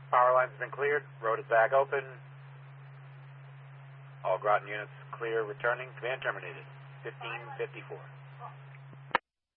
Power lines have been cleared. Road is back open. All Groton units clear returning. Command terminated. 1554.